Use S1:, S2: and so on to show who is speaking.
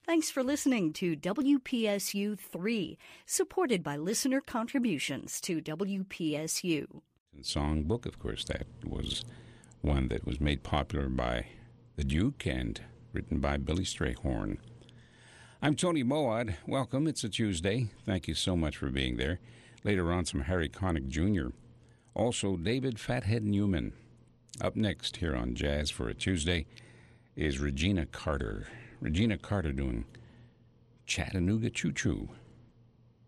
S1: Thanks for listening to WPSU 3, supported by listener contributions to WPSU.
S2: Songbook, of course, that was one that was made popular by the Duke and written by Billy Strayhorn. I'm Tony Moad. Welcome. It's a Tuesday. Thank you so much for being there. Later on, some Harry Connick Jr. Also, David Fathead Newman. Up next here on Jazz for a Tuesday is Regina Carter. Regina Carter doing Chattanooga Choo Choo.